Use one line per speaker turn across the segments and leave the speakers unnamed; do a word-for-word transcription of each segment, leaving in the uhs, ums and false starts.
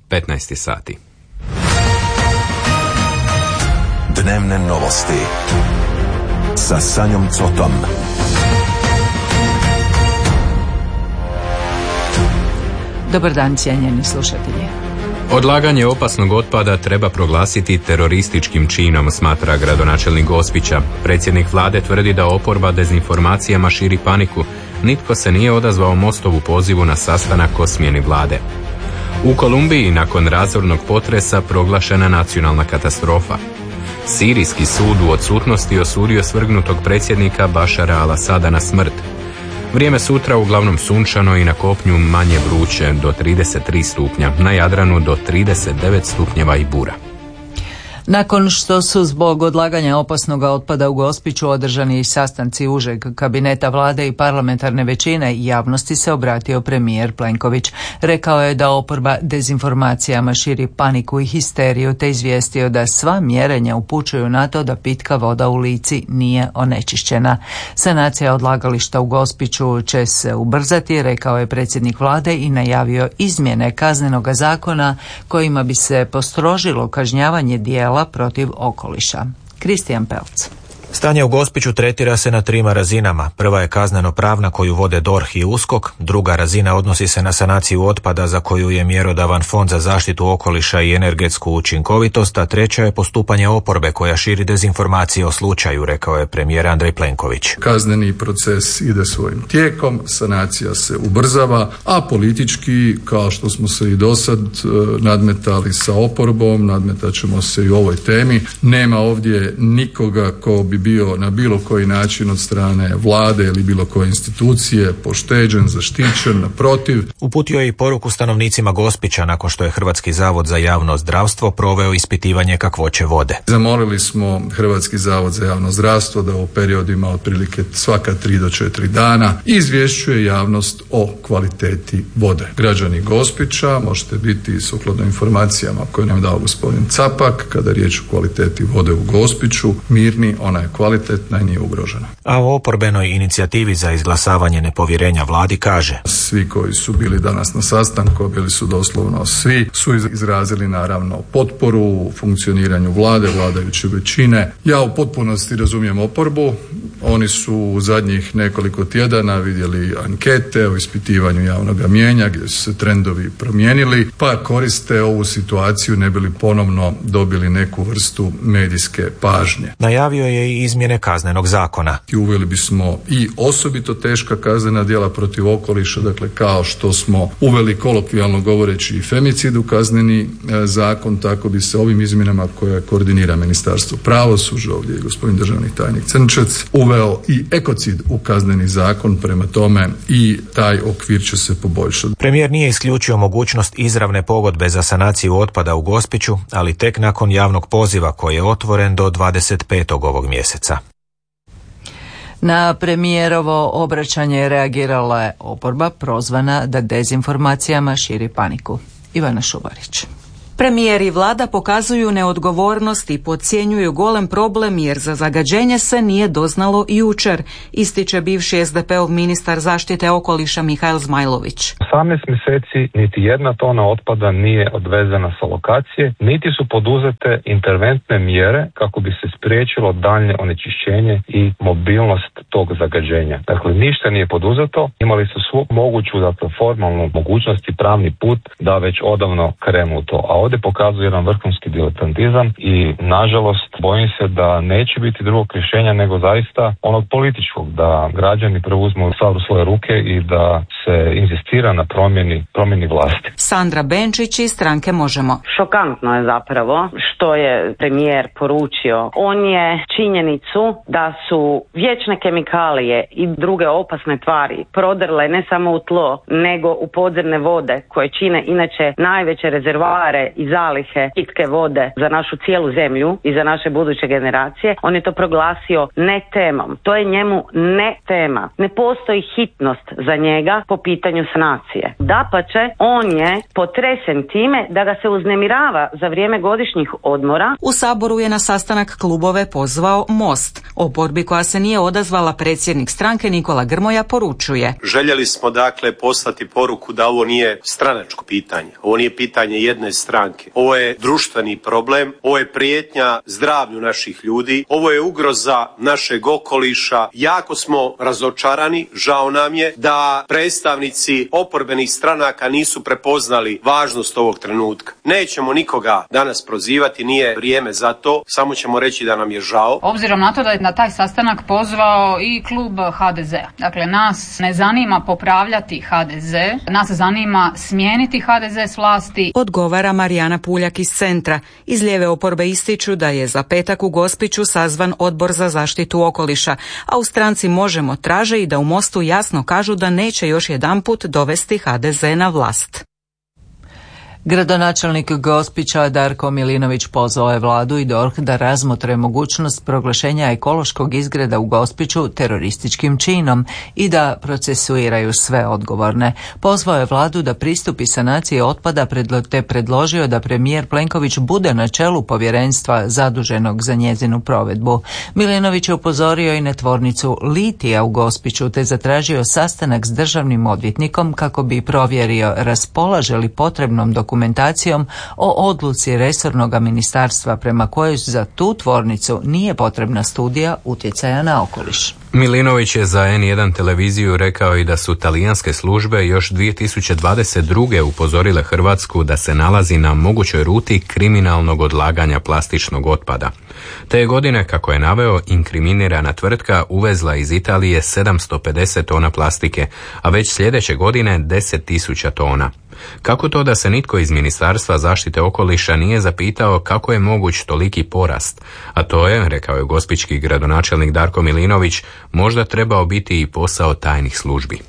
petnaest sati.
Dnevne novosti sa Sanjom Cotom.
Dobar dan, cijenjeni slušatelji.
Odlaganje opasnog otpada treba proglasiti terorističkim činom, smatra gradonačelnik Gospića. Predsjednik vlade tvrdi da oporba dezinformacijama širi paniku. Nitko se nije odazvao Mostovu pozivu na sastanak o smjeni vlade. U Kolumbiji nakon razornog potresa proglašena nacionalna katastrofa. Sirijski sud u odsutnosti osudio svrgnutog predsjednika Bašara al-Asada na smrt. Vrijeme sutra uglavnom sunčano i na kopnju manje vruće do trideset tri stupnja, na Jadranu do trideset devet stupnjeva i bura.
Nakon što su zbog odlaganja opasnog otpada u Gospiću održani sastanci užeg kabineta vlade i parlamentarne većine, javnosti se obratio premijer Plenković. Rekao je da oporba dezinformacijama širi paniku i histeriju, te izvijestio da sva mjerenja upućuju na to da pitka voda u Lici nije onečišćena. Sanacija odlagališta u Gospiću će se ubrzati, rekao je predsjednik vlade i najavio izmjene Kaznenoga zakona kojima bi se postrožilo kažnjavanje djela protiv okoliša. Kristijan Pelc.
Stanje u Gospiću tretira se na trima razinama. Prva je kazneno-pravna koju vode D O R H i U S K O K, druga razina odnosi se na sanaciju otpada za koju je mjerodavan Fond za zaštitu okoliša i energetsku učinkovitost, a treća je postupanje oporbe koja širi dezinformacije o slučaju, rekao je premijer Andrej Plenković.
Kazneni proces ide svojim tijekom, sanacija se ubrzava, a politički, kao što smo se i dosad nadmetali sa oporbom, nadmetat ćemo se i u ovoj temi. Nema ovdje nikoga ko bi bio na bilo koji način od strane vlade ili bilo koje institucije pošteđen, zaštićen, naprotiv.
Uputio je i poruku stanovnicima Gospića nakon što je Hrvatski zavod za javno zdravstvo proveo ispitivanje kakvoće vode.
Zamolili smo Hrvatski zavod za javno zdravstvo da u periodima otprilike svaka tri do četiri dana izvješćuje javnost o kvaliteti vode. Građani Gospića možete biti sukladno informacijama koje nam je dao gospodin Capak, kada je riječ o kvaliteti vode u Gospiću, mirni, ona je kvalitetna i nije ugrožena.
A o oporbenoj inicijativi za izglasavanje nepovjerenja vladi kaže:
svi koji su bili danas na sastanku, bili su doslovno svi, su izrazili naravno potporu funkcioniranju vlade, vladajuće većine. Ja u potpunosti razumijem oporbu. Oni su u zadnjih nekoliko tjedana vidjeli ankete o ispitivanju javnog mijenja gdje su se trendovi promijenili, pa koriste ovu situaciju ne bi li ponovno dobili neku vrstu medijske pažnje.
Najavio je i izmjene Kaznenog zakona.
I uveli bismo i osobito teška kaznena djela protiv okoliša, dakle kao što smo uveli kolokvijalno govoreći i femicid u Kazneni e, zakon, tako bi se ovim izmjenama koje koordinira Ministarstvo pravosuđa, ovdje je gospodin državni tajnik Crnčec, uveo i ekocid u Kazneni zakon, prema tome i taj okvir će se poboljšati.
Premijer nije isključio mogućnost izravne pogodbe za sanaciju otpada u Gospiću, ali tek nakon javnog poziva koji je otvoren do dvadeset petog ovog mjeseca.
Na premijerovo obraćanje reagirala je oporba prozvana da dezinformacijama širi paniku. Ivana Šubarić.
Premijer i vlada pokazuju neodgovornost i podcjenjuju golem problem jer za zagađenje se nije doznalo jučer, ističe bivši es de peov ministar zaštite okoliša Mihael Zmajlović.
osamnaest mjeseci niti jedna tona otpada nije odvezena sa lokacije, niti su poduzete interventne mjere kako bi se spriječilo daljnje onečišćenje i mobilnost tog zagađenja. Dakle, ništa nije poduzeto, imali su svu moguću, dakle, formalnu mogućnost i pravni put da već odavno krenu u to, a ovdje pokazuje jedan vrhunski diletantizam i nažalost bojim se da neće biti drugog rješenja nego zaista onog političkog, da građani preuzmu stvar u svoje ruke i da se inzistira na promjeni, promjeni vlasti.
Sandra Benčić iz stranke Možemo.
Šokantno je zapravo što je premijer poručio. On je činjenicu da su vječne kemikalije i druge opasne tvari prodrle ne samo u tlo nego u podzemne vode koje čine inače najveće rezervoare i zalihe pitke vode za našu cijelu zemlju i za naše buduće generacije, on je to proglasio ne temom. To je njemu ne tema. Ne postoji hitnost za njega po pitanju sanacije. Dapače, on je potresen time da ga se uznemirava za vrijeme godišnjih odmora.
U Saboru je na sastanak klubove pozvao Most. Oporbi koja se nije odazvala predsjednik stranke Nikola Grmoja poručuje:
željeli smo dakle poslati poruku da ovo nije stranačko pitanje, ovo nije pitanje jedne stranke, ovo je društveni problem, ovo je prijetnja zdravlju naših ljudi, ovo je ugroza našeg okoliša. Jako smo razočarani, žao nam je da predstavnici oporbenih stranaka nisu prepoznali važnost ovog trenutka. Nećemo nikoga danas prozivati, nije vrijeme za to, samo ćemo reći da nam je žao.
Obzirom na to da je na taj sastanak pozvao i klub ha de zea. Dakle, nas ne zanima popravljati ha de ze, nas zanima smijeniti ha de ze s vlasti.
Odgovara Marijana Puljak iz Centra. Iz lijeve oporbe ističu da je za petak u Gospiću sazvan Odbor za zaštitu okoliša, a u stranci Možemo traže i da u Mostu jasno kažu da neće još jedanput dovesti ha de ze na vlast.
Gradonačelnik Gospića Darko Milinović pozvao je vladu i D O R H da razmotre mogućnost proglašenja ekološkog izgreda u Gospiću terorističkim činom i da procesuiraju sve odgovorne. Pozvao je vladu da pristupi sanaciji otpada te predložio da premijer Plenković bude na čelu povjerenstva zaduženog za njezinu provedbu. Milinović je upozorio i na tvornicu litija u Gospiću te zatražio sastanak s državnim odvjetnikom kako bi provjerio raspolaže li potrebnom dokumentacijom dokumentacijom o odluci resornog ministarstva prema kojoj za tu tvornicu nije potrebna studija utjecaja na okoliš.
Milinović je za en jedan televiziju rekao i da su talijanske službe još dvije tisuće dvadeset druge upozorile Hrvatsku da se nalazi na mogućoj ruti kriminalnog odlaganja plastičnog otpada. Te godine, kako je naveo, inkriminirana tvrtka uvezla iz Italije sedamsto pedeset tona plastike, a već sljedeće godine deset tisuća tona. Kako to da se nitko iz Ministarstva zaštite okoliša nije zapitao kako je moguć toliki porast? A to je, rekao je gospićki gradonačelnik Darko Milinović, možda trebao biti i posao tajnih službi.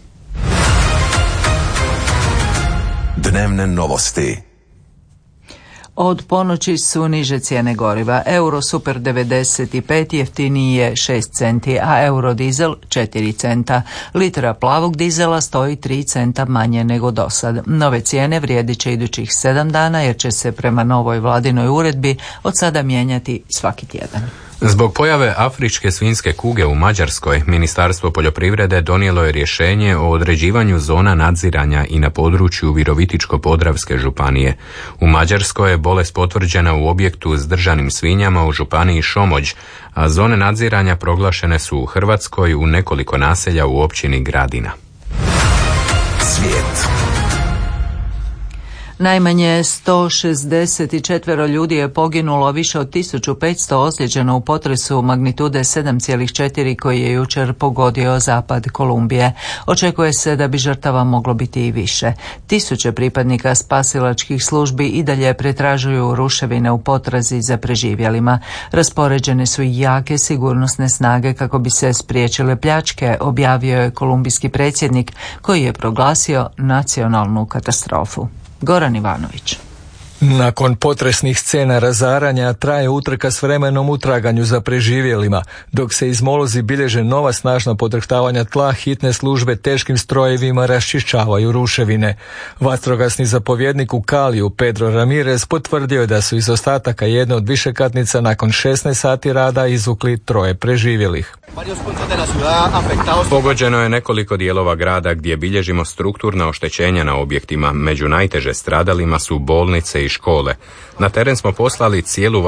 Dnevne novosti.
Od ponoći su niže cijene goriva. Euro Super devedeset pet jeftiniji je šest centi, a euro dizel četiri centa. Litra plavog dizela stoji tri centa manje nego dosad. Nove cijene vrijedit će idućih sedam dana jer će se prema novoj vladinoj uredbi od sada mijenjati svaki tjedan.
Zbog pojave afričke svinjske kuge u Mađarskoj, Ministarstvo poljoprivrede donijelo je rješenje o određivanju zona nadziranja i na području Virovitičko-podravske županije. U Mađarskoj je bolest potvrđena u objektu s držanim svinjama u županiji Šomođ, a zone nadziranja proglašene su u Hrvatskoj u nekoliko naselja u općini Gradina.
Svijet.
Najmanje sto šezdeset četiri ljudi je poginulo, više od tisuću petsto ozlijeđeno u potresu magnitude sedam zarez četiri koji je jučer pogodio zapad Kolumbije. Očekuje se da bi žrtava moglo biti i više. Tisuće pripadnika spasilačkih službi i dalje pretražuju ruševine u potrazi za preživjelima. Raspoređene su i jake sigurnosne snage kako bi se spriječile pljačke, objavio je kolumbijski predsjednik koji je proglasio nacionalnu katastrofu. Goran Ivanović.
Nakon potresnih scena razaranja traje utrka s vremenom u traganju za preživjelima. Dok se iz Molozi bilježe nova snažna podrhtavanja tla, hitne službe teškim strojevima raščišćavaju ruševine. Vatrogasni zapovjednik u Kaliju Pedro Ramirez potvrdio je da su iz ostataka jedne od višekatnica nakon šesnaest sati rada izvukli troje preživjelih.
Pogođeno je nekoliko dijelova grada gdje bilježimo strukturna oštećenja na objektima. Među najteže stradalima su bolnice i škole. Na teren smo poslali cijelu